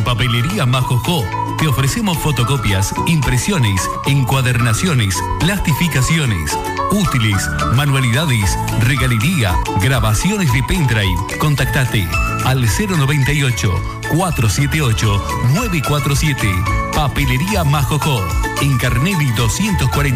En Papelería Majojó te ofrecemos fotocopias, impresiones, encuadernaciones, plastificaciones, útiles, manualidades, regalería, grabaciones de pendrive. Contactate al 098-478-947. Papelería Majojó, en Carnelli 240.